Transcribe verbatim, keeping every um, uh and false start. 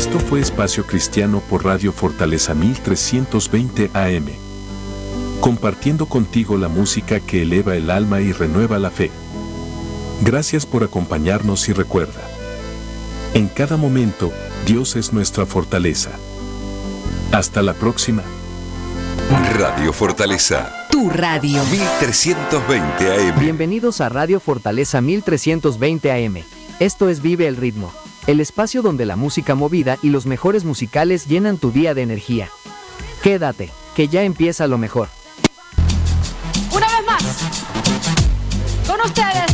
Esto fue Espacio Cristiano por Radio Fortaleza mil trescientos veinte A M. Compartiendo contigo la música que eleva el alma y renueva la fe. Gracias por acompañarnos y recuerda. En cada momento, Dios es nuestra fortaleza. Hasta la próxima. Radio Fortaleza. Tu radio. mil trescientos veinte A M. Bienvenidos a Radio Fortaleza mil trescientos veinte A M. Esto es Vive el Ritmo, el espacio donde la música movida y los mejores musicales llenan tu día de energía. Quédate, que ya empieza lo mejor. Una vez más, con ustedes.